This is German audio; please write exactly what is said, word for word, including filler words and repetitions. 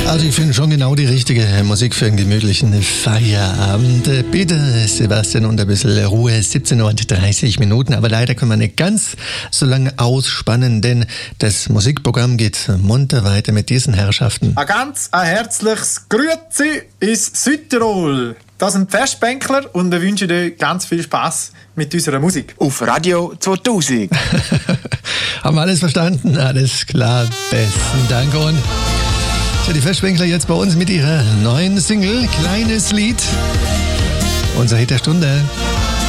Also ich finde schon genau die richtige Musik für einen gemütlichen Feierabend. Bitte, Sebastian, und ein bisschen Ruhe, siebzehn Uhr dreißig Minuten. Aber leider können wir nicht ganz so lange ausspannen, denn das Musikprogramm geht munter weiter mit diesen Herrschaften. Ein ganz ein herzliches Grüezi ins Südtirol. Das sind die Festbänkler und wir wünschen euch ganz viel Spass mit unserer Musik. Auf Radio zweitausend. Haben wir alles verstanden? Alles klar. Besten Dank. Und so, die Festbänkler jetzt bei uns mit ihrer neuen Single, Kleines Lied. Unser Hit der Stunde.